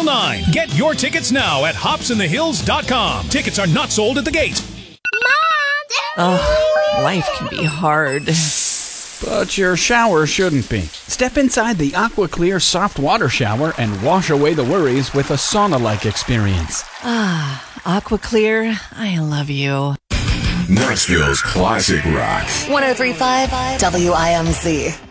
9. Get your tickets now at hopsinthehills.com. Tickets are not sold at the gate. Life can be hard. But your shower shouldn't be. Step inside the AquaClear soft water shower and wash away the worries with a sauna-like experience. AquaClear, I love you. Knoxville's classic rock. 103.5 WIMC.